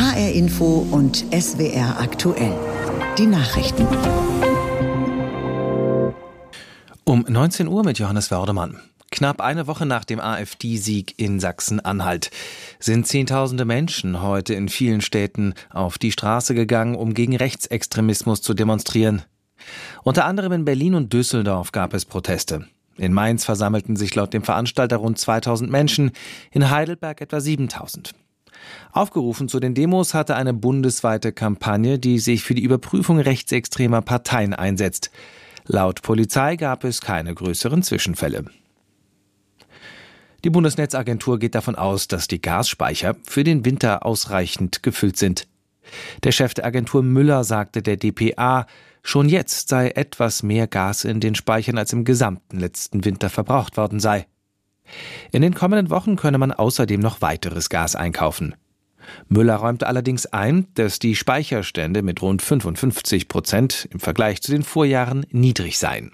HR Info und SWR aktuell. Die Nachrichten. Um 19 Uhr mit Johannes Wördemann. Knapp eine Woche nach dem AfD-Sieg in Sachsen-Anhalt sind Zehntausende Menschen heute in vielen Städten auf die Straße gegangen, um gegen Rechtsextremismus zu demonstrieren. Unter anderem in Berlin und Düsseldorf gab es Proteste. In Mainz versammelten sich laut dem Veranstalter rund 2000 Menschen, in Heidelberg etwa 7000. Aufgerufen zu den Demos hatte eine bundesweite Kampagne, die sich für die Überprüfung rechtsextremer Parteien einsetzt. Laut Polizei gab es keine größeren Zwischenfälle. Die Bundesnetzagentur geht davon aus, dass die Gasspeicher für den Winter ausreichend gefüllt sind. Der Chef der Agentur Müller sagte der dpa, schon jetzt sei etwas mehr Gas in den Speichern als im gesamten letzten Winter verbraucht worden sei. In den kommenden Wochen könne man außerdem noch weiteres Gas einkaufen. Müller räumte allerdings ein, dass die Speicherstände mit rund 55% im Vergleich zu den Vorjahren niedrig seien.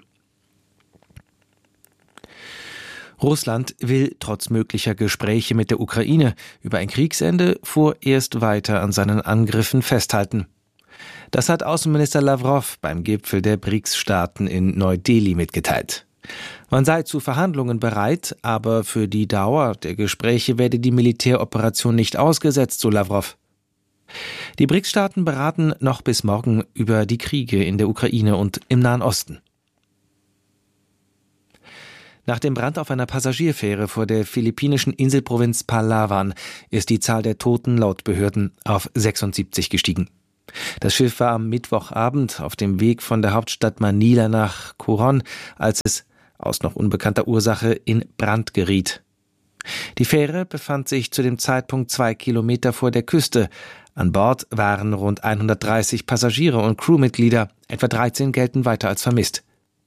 Russland will trotz möglicher Gespräche mit der Ukraine über ein Kriegsende vorerst weiter an seinen Angriffen festhalten. Das hat Außenminister Lavrov beim Gipfel der BRICS-Staaten in Neu-Delhi mitgeteilt. Man sei zu Verhandlungen bereit, aber für die Dauer der Gespräche werde die Militäroperation nicht ausgesetzt, so Lavrov. Die BRICS-Staaten beraten noch bis morgen über die Kriege in der Ukraine und im Nahen Osten. Nach dem Brand auf einer Passagierfähre vor der philippinischen Inselprovinz Palawan ist die Zahl der Toten laut Behörden auf 76 gestiegen. Das Schiff war am Mittwochabend auf dem Weg von der Hauptstadt Manila nach Coron, als es aus noch unbekannter Ursache in Brand geriet. Die Fähre befand sich zu dem Zeitpunkt 2 Kilometer vor der Küste. An Bord waren rund 130 Passagiere und Crewmitglieder, etwa 13 gelten weiter als vermisst.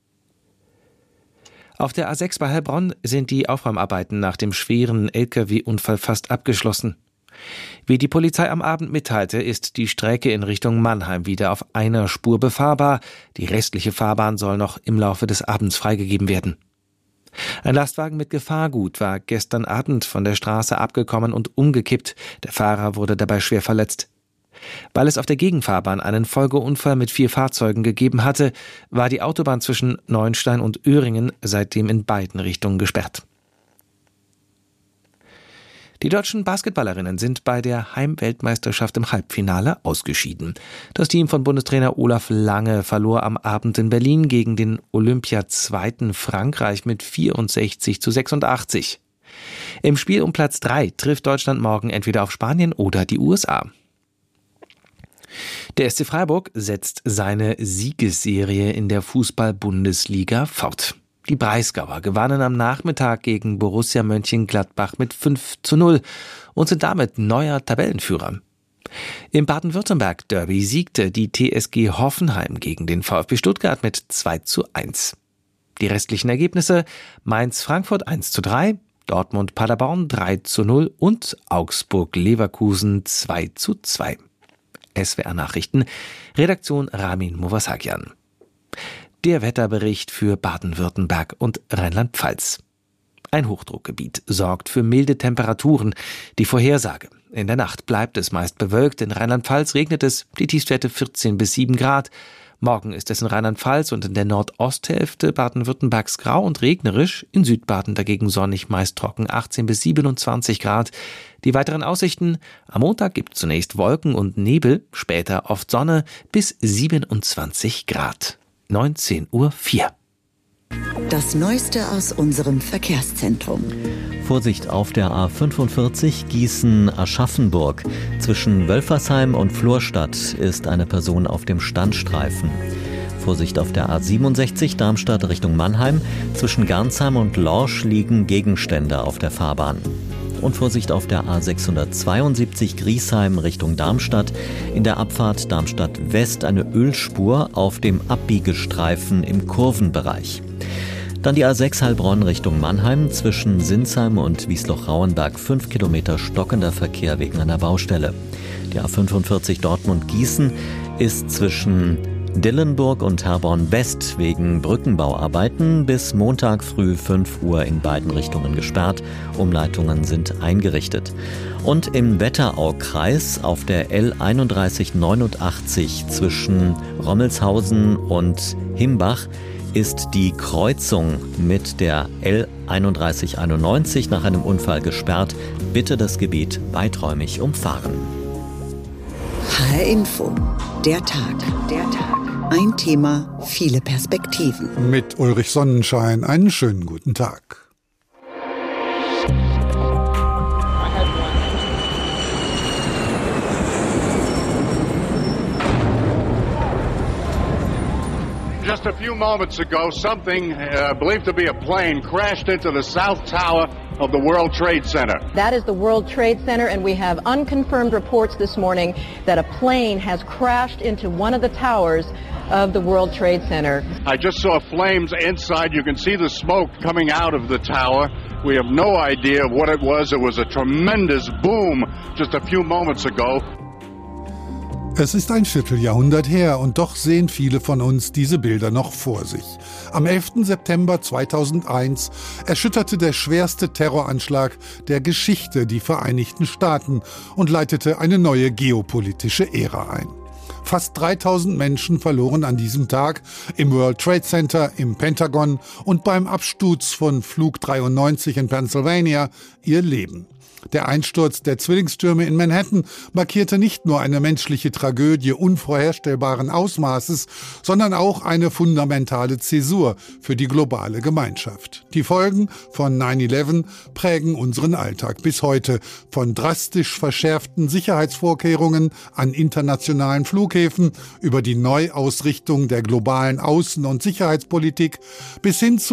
Auf der A6 bei Heilbronn sind die Aufräumarbeiten nach dem schweren Lkw-Unfall fast abgeschlossen. Wie die Polizei am Abend mitteilte, ist die Strecke in Richtung Mannheim wieder auf einer Spur befahrbar. Die restliche Fahrbahn soll noch im Laufe des Abends freigegeben werden. Ein Lastwagen mit Gefahrgut war gestern Abend von der Straße abgekommen und umgekippt. Der Fahrer wurde dabei schwer verletzt. Weil es auf der Gegenfahrbahn einen Folgeunfall mit 4 Fahrzeugen gegeben hatte, war die Autobahn zwischen Neuenstein und Öhringen seitdem in beiden Richtungen gesperrt. Die deutschen Basketballerinnen sind bei der Heimweltmeisterschaft im Halbfinale ausgeschieden. Das Team von Bundestrainer Olaf Lange verlor am Abend in Berlin gegen den Olympia-Zweiten Frankreich mit 64:86. Im Spiel um Platz 3 trifft Deutschland morgen entweder auf Spanien oder die USA. Der SC Freiburg setzt seine Siegesserie in der Fußball-Bundesliga fort. Die Breisgauer gewannen am Nachmittag gegen Borussia Mönchengladbach mit 5:0 und sind damit neuer Tabellenführer. Im Baden-Württemberg-Derby siegte die TSG Hoffenheim gegen den VfB Stuttgart mit 2:1. Die restlichen Ergebnisse: Mainz-Frankfurt 1:3, Dortmund-Paderborn 3:0 und Augsburg-Leverkusen 2:2. SWR Nachrichten, Redaktion Ramin Movasakian. Der Wetterbericht für Baden-Württemberg und Rheinland-Pfalz. Ein Hochdruckgebiet sorgt für milde Temperaturen. Die Vorhersage: In der Nacht bleibt es meist bewölkt. In Rheinland-Pfalz regnet es, die Tiefstwerte 14 bis 7 Grad. Morgen ist es in Rheinland-Pfalz und in der Nordosthälfte Baden-Württembergs grau und regnerisch. In Südbaden dagegen sonnig, meist trocken, 18 bis 27 Grad. Die weiteren Aussichten: Am Montag gibt es zunächst Wolken und Nebel, später oft Sonne bis 27 Grad. 19:04 Uhr. Das Neueste aus unserem Verkehrszentrum. Vorsicht auf der A45 Gießen-Aschaffenburg. Zwischen Wölfersheim und Florstadt ist eine Person auf dem Standstreifen. Vorsicht auf der A67 Darmstadt Richtung Mannheim. Zwischen Garnsheim und Lorsch liegen Gegenstände auf der Fahrbahn. Und Vorsicht auf der A672 Griesheim Richtung Darmstadt. In der Abfahrt Darmstadt West eine Ölspur auf dem Abbiegestreifen im Kurvenbereich. Dann die A6 Heilbronn Richtung Mannheim. Zwischen Sinsheim und Wiesloch-Rauenberg 5 Kilometer stockender Verkehr wegen einer Baustelle. Die A45 Dortmund-Gießen ist zwischen Dillenburg und Herborn West wegen Brückenbauarbeiten bis Montag früh 5 Uhr in beiden Richtungen gesperrt. Umleitungen sind eingerichtet. Und im Wetteraukreis auf der L3189 zwischen Rommelshausen und Himbach ist die Kreuzung mit der L3191 nach einem Unfall gesperrt. Bitte das Gebiet weiträumig umfahren. HR Info, der Tag. Ein Thema, viele Perspektiven. Mit Ulrich Sonnenschein, einen schönen guten Tag. Just a few moments ago, something believed to be a plane crashed into the South Tower of the World Trade Center. That is the World Trade Center, and we have unconfirmed reports this morning that a plane has crashed into one of the towers of the World Trade Center. I just saw flames inside. You can see the smoke coming out of the tower. We have no idea what it was. It was a tremendous boom just a few moments ago. Es ist ein Vierteljahrhundert her und doch sehen viele von uns diese Bilder noch vor sich. Am 11. September 2001 erschütterte der schwerste Terroranschlag der Geschichte die Vereinigten Staaten und leitete eine neue geopolitische Ära ein. Fast 3000 Menschen verloren an diesem Tag im World Trade Center, im Pentagon und beim Absturz von Flug 93 in Pennsylvania ihr Leben. Der Einsturz der Zwillingstürme in Manhattan markierte nicht nur eine menschliche Tragödie unvorherstellbaren Ausmaßes, sondern auch eine fundamentale Zäsur für die globale Gemeinschaft. Die Folgen von 9/11 prägen unseren Alltag bis heute, von drastisch verschärften Sicherheitsvorkehrungen an internationalen Flughäfen über die Neuausrichtung der globalen Außen- und Sicherheitspolitik bis hin zu